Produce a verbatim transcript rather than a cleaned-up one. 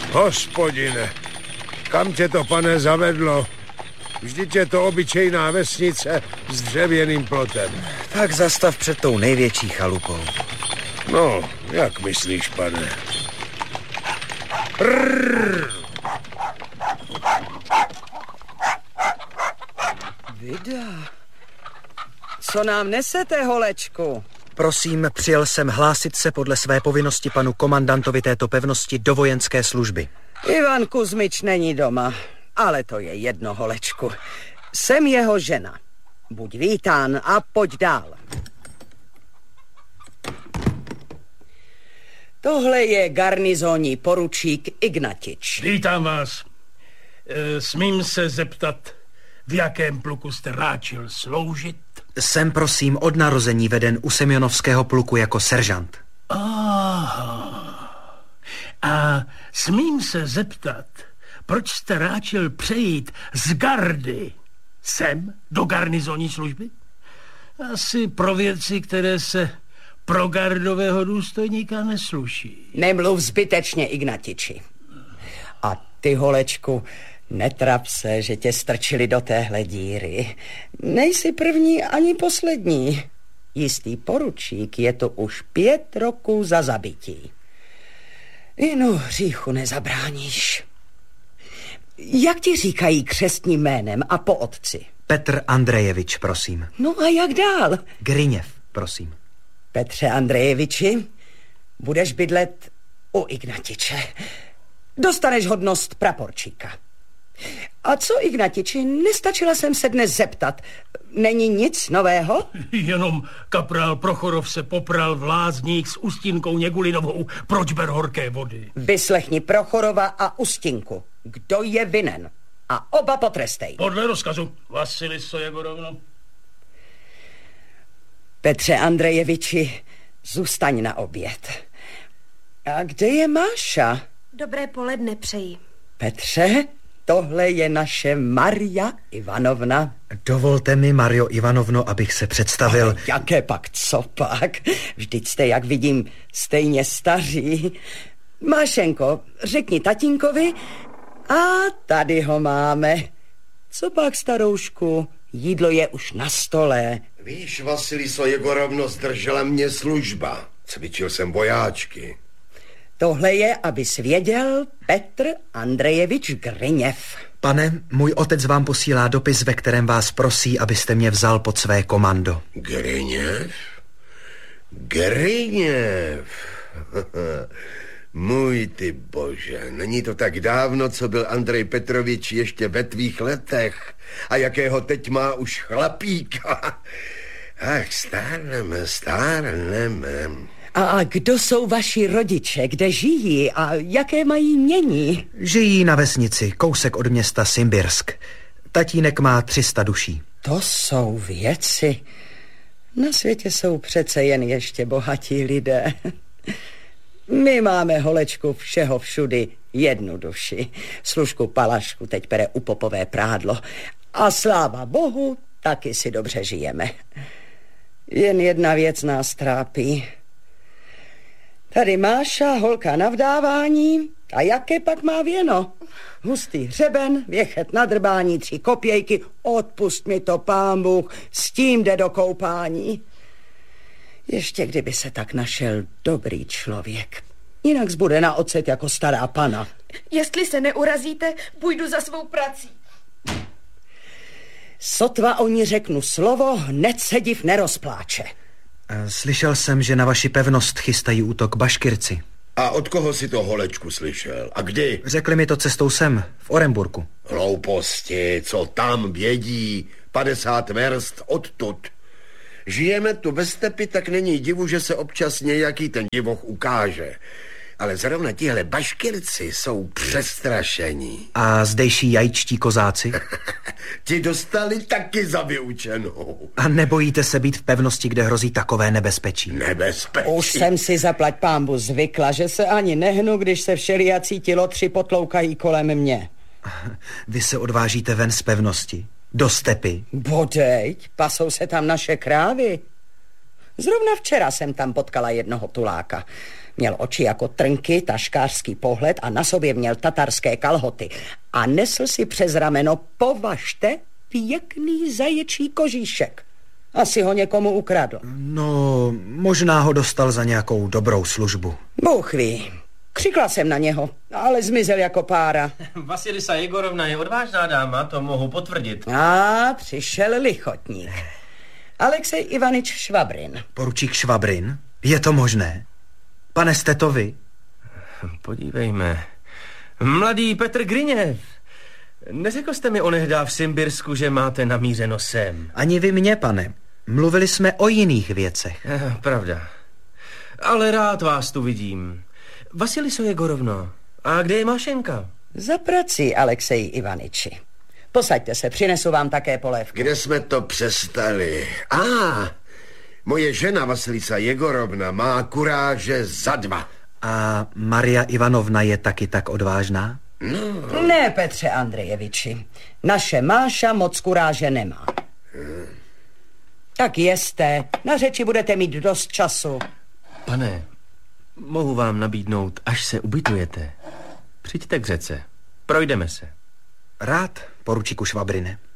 Hospodine, kam tě to, pane, zavedlo? Vždyť je to obyčejná vesnice s dřevěným plotem. Tak zastav před tou největší chalupou. No, jak myslíš, pane? Rrrr. Vida, co nám nesete, holečku? Prosím, přijel jsem hlásit se podle své povinnosti panu komandantovi této pevnosti do vojenské služby. Ivan Kuzmič není doma, ale to je jedno, holečku. Jsem jeho žena. Buď vítán a pojď dál. Tohle je garnizónní poručík Ignatič. Vítám vás. E, smím se zeptat, v jakém pluku jste ráčil sloužit? Jsem, prosím, od narození veden u Semjonovského pluku jako seržant. Aha. A smím se zeptat, proč jste ráčil přejít z gardy sem do garnizonní služby? Asi pro věci, které se pro gardového důstojníka nesluší. Nemluv zbytečně, Ignatiči. A ty, holečku, netrap se, že tě strčili do téhle díry. Nejsi první ani poslední. Jistý poručík je to už pět roků za zabití. Jinou hříchu nezabráníš. Jak ti říkají křestním jménem a po otci? Petr Andrejevič, prosím. No a jak dál? Griněv, prosím. Petře Andrejeviči, budeš bydlet u Ignatiče. Dostaneš hodnost praporčíka. A co, Ignatiči, nestačila jsem se dnes zeptat. Není nic nového? Jenom kaprál Prochorov se popral v lázních s Ustínkou Něgulinovou. Proč ber horké vody? Vyslechni Prochorova a Ustinku. Kdo je vinen? A oba potrestej. Podle rozkazu. Vasiliso Jegorovno. Petře Andrejeviči, zůstaň na oběd. A kde je Máša? Dobré poledne přeji. Petře, tohle je naše Maria Ivanovna. Dovolte mi, Mario Ivanovno, abych se představil. Ale jaké pak, co pak? Vždyť jste, jak vidím, stejně staří. Mášenko, řekni tatínkovi. A tady ho máme. Co pak, staroušku? Jídlo je už na stole. Víš, Vasiliso Jegorovno, zdržela mě služba. Cvičil jsem vojáčky. Tohle je, abys věděl, Petr Andrejevič Griněv. Pane, můj otec vám posílá dopis, ve kterém vás prosí, abyste mě vzal pod své komando. Griněv? Griněv? Můj ty bože, není to tak dávno, co byl Andrej Petrovič ještě ve tvých letech a jakého teď má už chlapíka. Ach, stárneme, stárneme. A kdo jsou vaši rodiče, kde žijí a jaké mají mění? Žijí na vesnici, kousek od města Simbirsk. Tatínek má tři sta duší. To jsou věci. Na světě jsou přece jen ještě bohatí lidé. My máme, holečku, všeho všudy jednu duši. Služku Palašku teď pere u popové prádlo. A sláva Bohu, taky si dobře žijeme. Jen jedna věc nás trápí. Tady Máša, holka na vdávání, a jaké pak má věno? Hustý hřeben, věchet na drbání, tři kopějky, odpust mi to, pán Bůh, s tím jde do koupání. Ještě kdyby se tak našel dobrý člověk. Jinak zbude na ocet jako stará pana. Jestli se neurazíte, půjdu za svou prací. Sotva o ní řeknu slovo, hned se div nerozpláče. Slyšel jsem, že na vaši pevnost chystají útok Baškirci. A od koho si to, holečku, slyšel? A kdy? Řekli mi to cestou sem, v Oremburku. Hlouposti, co tam vědí, padesát verst odtud. Žijeme tu ve stepi, tak není divu, že se občas nějaký ten divoch ukáže. Ale zrovna tihle Baškirci jsou přestrašení. A zdejší jajčtí kozáci? Ti dostali taky za vyučenou. A nebojíte se být v pevnosti, kde hrozí takové nebezpečí? Nebezpečí? Už jsem si zaplať pánbu zvykla, že se ani nehnu, když se všelijací tilotři potloukají kolem mě. Vy se odvážíte ven z pevnosti? Do stepy? Bodejť, pasou se tam naše krávy. Zrovna včera jsem tam potkala jednoho tuláka. Měl oči jako trnky, taškářský pohled a na sobě měl tatarské kalhoty. A nesl si přes rameno, považte, pěkný zaječí kožíšek. Asi ho někomu ukradl. No, možná ho dostal za nějakou dobrou službu. Bůh ví. Křikla jsem na něho, ale zmizel jako pára. Vasilisa Jegorovna je odvážná dáma, to mohu potvrdit. A přišel lichotník. Alexej Ivanič Švabrin. Poručík Švabrin? Je to možné? Pane, jste to vy? Podívejme. Mladý Petr Griněv. Neřekl jste mi onehdá v Simbirsku, že máte namířeno sem? Ani vy mě, pane. Mluvili jsme o jiných věcech. Eh, pravda. Ale rád vás tu vidím. Vasiliso Jegorovno, a kde je Mašenka? Za prací, Alexej Ivaniči. Posaďte se, přinesu vám také polévku. Kde jsme to přestali? A, ah, moje žena Vasilisa Jegorovna má kuráže za dva. A Maria Ivanovna je taky tak odvážná? No. Ne, Petře Andrejeviči. Naše Máša moc kuráže nemá. Hmm. Tak jeste, na řeči budete mít dost času. Pane, mohu vám nabídnout, až se ubytujete. Přijďte k řece, projdeme se. Rád, poručíku Švabrine.